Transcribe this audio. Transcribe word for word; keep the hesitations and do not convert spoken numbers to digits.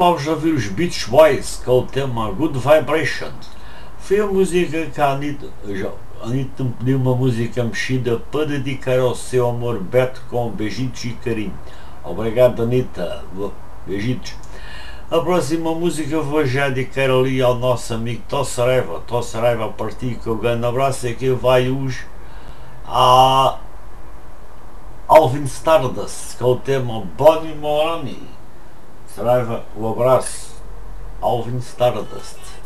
Vamos ouvir os Beach Boys com o tema Good Vibrations. Foi a música que a Anitta, a Anitta me pediu, uma música mexida para dedicar ao seu amor Beto, com beijitos e carinho. Obrigado, Anitta, beijitos. A próxima música eu vou já dedicar ali ao nosso amigo Tossareva. Tossareva, a partir com o grande abraço. Aqui vai os a Alvin Stardust com o tema Bonnie Morani. Saraiva, o abraço. Alvin Stardust.